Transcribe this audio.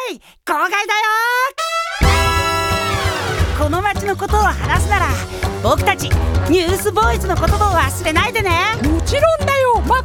い公開だよ。この街のことを話すなら僕たちニュースボーイズのことも忘れないでね。 もちろんだよマ